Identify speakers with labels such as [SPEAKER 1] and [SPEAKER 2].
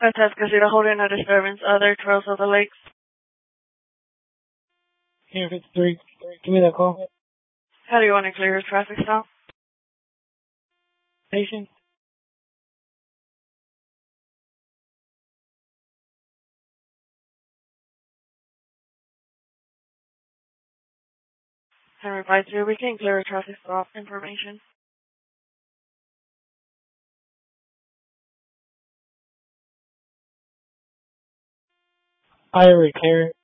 [SPEAKER 1] Fantastic Casino holding a disturbance. Other Trails of the Lakes.
[SPEAKER 2] Here, 53. Give me that call.
[SPEAKER 1] How do you want to clear your traffic stop?
[SPEAKER 2] Patient.
[SPEAKER 1] Henry 53, we can clear a traffic stop information.
[SPEAKER 2] Irie, clear.